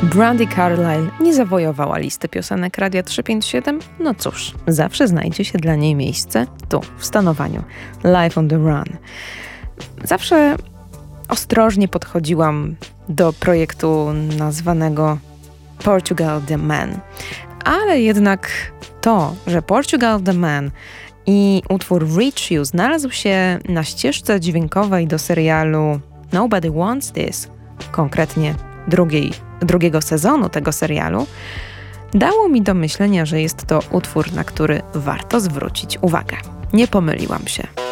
Brandi Carlile nie zawojowała listy piosenek Radia 357? No cóż, zawsze znajdzie się dla niej miejsce tu, w Stanowaniu. Live on the Run. Zawsze ostrożnie podchodziłam do projektu nazwanego Portugal the Man. Ale jednak to, że Portugal the Man i utwór Reach You znalazł się na ścieżce dźwiękowej do serialu Nobody Wants This, konkretnie drugiego sezonu tego serialu, dało mi do myślenia, że jest to utwór, na który warto zwrócić uwagę. Nie pomyliłam się.